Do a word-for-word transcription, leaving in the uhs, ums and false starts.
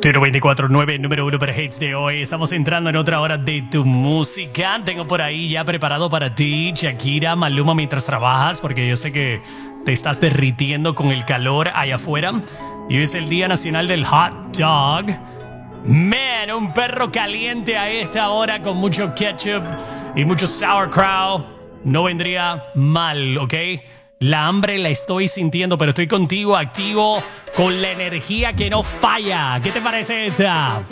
cero veinticuatro nueve, número uno para hits de hoy. Estamos entrando en otra hora de tu música. Tengo por ahí ya preparado para ti, Shakira, Maluma, mientras trabajas, porque yo sé que te estás derritiendo con el calor allá afuera. Y hoy es el Día Nacional del Hot Dog. Man, un perro caliente a esta hora con mucho ketchup y mucho sauerkraut no vendría mal, ¿ok? La hambre la estoy sintiendo, pero estoy contigo, activo, con la energía que no falla. ¿Qué te parece esta?